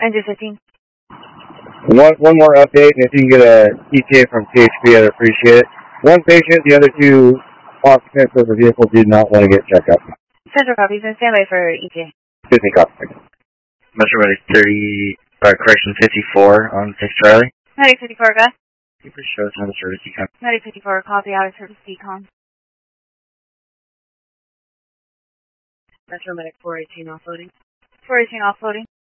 Engine 15. One more update, and if you can get a ETA from THP, I'd appreciate it. One patient, the other two occupants of the vehicle did not want to get checked out. Central copies and standby for ETA. 50 copies. Measure 54 on 6 Charlie. 9054, go. Keeper shows on the service decon. 9054, copy out of service decon. Metro Medic 418 offloading. 418 offloading.